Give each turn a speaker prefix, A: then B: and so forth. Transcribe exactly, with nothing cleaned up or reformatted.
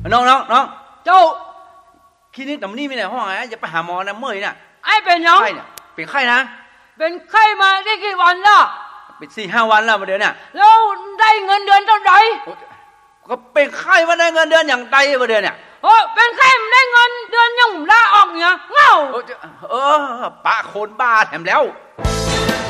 A: น้องน้องน้อง
B: เจ้า
A: คลินิกตำนี่มีไหนห้องไงจะไปหาหมอนะเมื่อยน่ะ
B: ไอ้เป็นยัง
A: ไข้เนี่ยเป็นไข้นะ
B: เป็นไข้มาได้กี่วันล่ะ
A: เป็นสี่ห้าวันแล้วมาเดือนเนี่ย
B: แล้วได้เงินเดือนเท่าไหร่
A: ก็เป็นไข้มาได้เงินเดือนอย่างไตมาเดือนเนี่ย
B: โอ้เป็นไข้มาได้เงินเดือนยังลาออกเนี่ยเงา
A: เออปะโคนบ้าแถมแล้ว